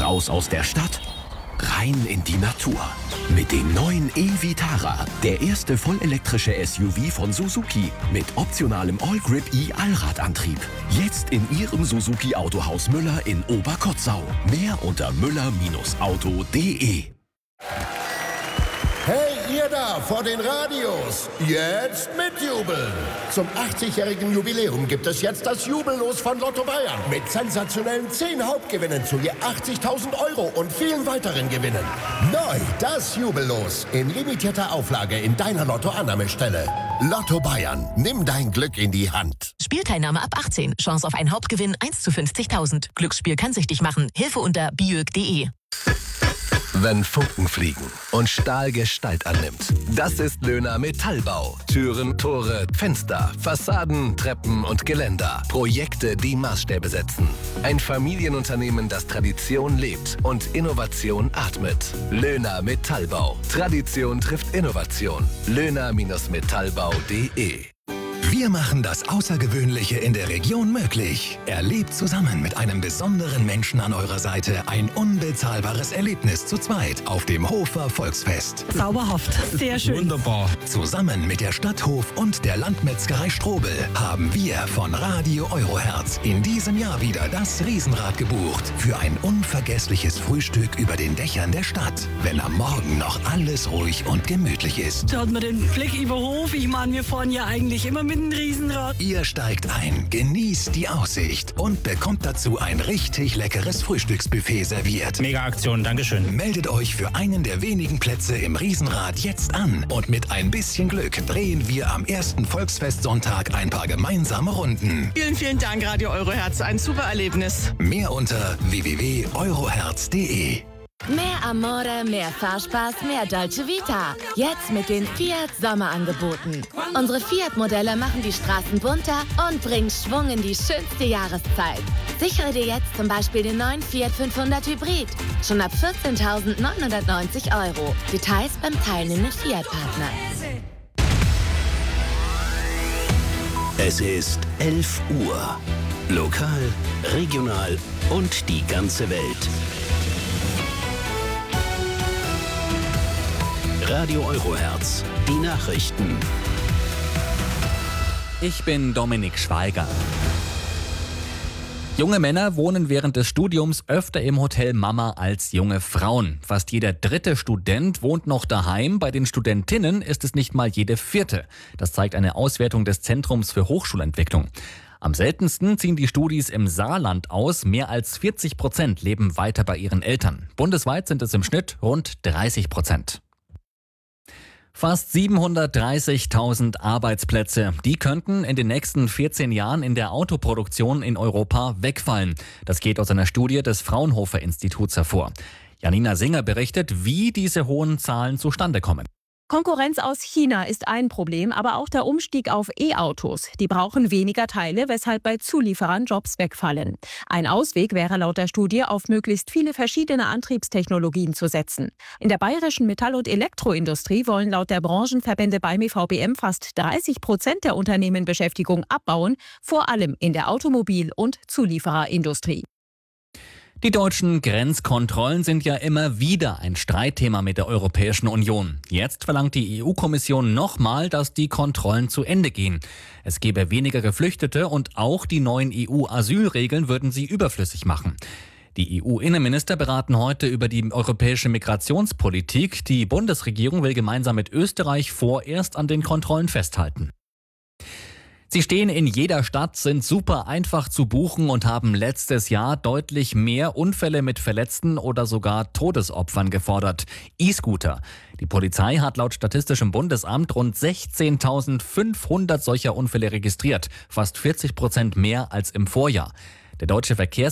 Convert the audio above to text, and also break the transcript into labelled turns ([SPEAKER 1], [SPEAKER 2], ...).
[SPEAKER 1] Raus aus der Stadt, rein in die Natur. Mit dem neuen e-Vitara, der erste vollelektrische SUV von Suzuki mit optionalem All-Grip E-Allradantrieb. Jetzt in Ihrem Suzuki Autohaus Müller in Oberkotzau. Mehr unter müller-auto.de.
[SPEAKER 2] Hey, ihr da vor den Radios, jetzt mitjubeln! Zum 80-jährigen Jubiläum gibt es jetzt das Jubellos von Lotto Bayern mit sensationellen 10 Hauptgewinnen zu je 80.000 € und vielen weiteren Gewinnen. Neu das Jubellos in limitierter Auflage in deiner Lotto-Annahmestelle. Lotto Bayern, nimm dein Glück in die Hand.
[SPEAKER 3] Spielteilnahme ab 18. Chance auf einen Hauptgewinn 1 zu 50.000. Glücksspiel kann süchtig machen. Hilfe unter biög.de.
[SPEAKER 4] Wenn Funken fliegen und Stahl Gestalt annimmt. Das ist Löhner Metallbau. Türen, Tore, Fenster, Fassaden, Treppen und Geländer. Projekte, die Maßstäbe setzen. Ein Familienunternehmen, das Tradition lebt und Innovation atmet. Löhner Metallbau. Tradition trifft Innovation. Löhner-metallbau.de. Wir machen das Außergewöhnliche in der Region möglich. Erlebt zusammen mit einem besonderen Menschen an eurer Seite ein unbezahlbares Erlebnis zu zweit auf dem Hofer Volksfest.
[SPEAKER 5] Zauberhaft. Sehr schön.
[SPEAKER 6] Wunderbar.
[SPEAKER 4] Zusammen mit der Stadthof und der Landmetzgerei Strobel haben wir von Radio Euroherz in diesem Jahr wieder das Riesenrad gebucht für ein unvergessliches Frühstück über den Dächern der Stadt, wenn am Morgen noch alles ruhig und gemütlich ist.
[SPEAKER 5] Da hat man den Blick über Hof. Ich meine, wir fahren ja eigentlich immer mit einem Riesenrad.
[SPEAKER 4] Ihr steigt ein, genießt die Aussicht und bekommt dazu ein richtig leckeres Frühstücksbuffet serviert.
[SPEAKER 6] Mega Aktion, Dankeschön.
[SPEAKER 4] Meldet euch für einen der wenigen Plätze im Riesenrad jetzt an und mit ein bisschen Glück drehen wir am ersten Volksfestsonntag ein paar gemeinsame Runden.
[SPEAKER 7] Vielen, vielen Dank, Radio Euroherz. Ein super Erlebnis.
[SPEAKER 4] Mehr unter www.euroherz.de.
[SPEAKER 8] Mehr Amore, mehr Fahrspaß, mehr Dolce Vita. Jetzt mit den Fiat Sommerangeboten. Unsere Fiat-Modelle machen die Straßen bunter und bringen Schwung in die schönste Jahreszeit. Sichere dir jetzt zum Beispiel den neuen Fiat 500 Hybrid. Schon ab 14.990 €. Details beim teilnehmenden Fiat-Partner.
[SPEAKER 1] Es ist 11 Uhr. Lokal, regional und die ganze Welt. Radio Euroherz, die Nachrichten.
[SPEAKER 9] Ich bin Dominik Schweiger. Junge Männer wohnen während des Studiums öfter im Hotel Mama als junge Frauen. Fast jeder dritte Student wohnt noch daheim. Bei den Studentinnen ist es nicht mal jede vierte. Das zeigt eine Auswertung des Zentrums für Hochschulentwicklung. Am seltensten ziehen die Studis im Saarland aus. Mehr als 40% leben weiter bei ihren Eltern. Bundesweit sind es im Schnitt rund 30%. Fast 730.000 Arbeitsplätze, die könnten in den nächsten 14 Jahren in der Autoproduktion in Europa wegfallen. Das geht aus einer Studie des Fraunhofer Instituts hervor. Janina Singer berichtet, wie diese hohen Zahlen zustande kommen.
[SPEAKER 10] Konkurrenz aus China ist ein Problem, aber auch der Umstieg auf E-Autos. Die brauchen weniger Teile, weshalb bei Zulieferern Jobs wegfallen. Ein Ausweg wäre laut der Studie, auf möglichst viele verschiedene Antriebstechnologien zu setzen. In der bayerischen Metall- und Elektroindustrie wollen laut der Branchenverbände BAIMI VBM fast 30% der Unternehmen Beschäftigung abbauen, vor allem in der Automobil- und Zuliefererindustrie.
[SPEAKER 9] Die deutschen Grenzkontrollen sind ja immer wieder ein Streitthema mit der Europäischen Union. Jetzt verlangt die EU-Kommission nochmal, dass die Kontrollen zu Ende gehen. Es gäbe weniger Geflüchtete und auch die neuen EU-Asylregeln würden sie überflüssig machen. Die EU-Innenminister beraten heute über die europäische Migrationspolitik. Die Bundesregierung will gemeinsam mit Österreich vorerst an den Kontrollen festhalten. Sie stehen in jeder Stadt, sind super einfach zu buchen und haben letztes Jahr deutlich mehr Unfälle mit Verletzten oder sogar Todesopfern gefordert. E-Scooter. Die Polizei hat laut Statistischem Bundesamt rund 16.500 solcher Unfälle registriert, fast 40% mehr als im Vorjahr. Der deutsche